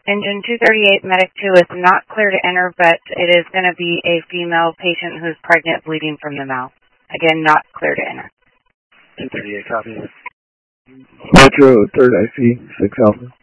Engine 238, Medic 2 is not clear to enter, but it is going to be a female patient who's pregnant, bleeding from the mouth. Again, not clear to enter. 238, copy. Metro 3rd IC, 6 Alpha.